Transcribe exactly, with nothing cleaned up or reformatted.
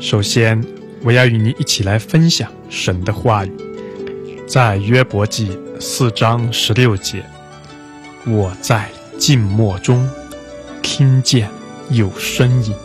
首先，我要与你一起来分享神的话语，在约伯记四章十六节，我在静默中听见有声音。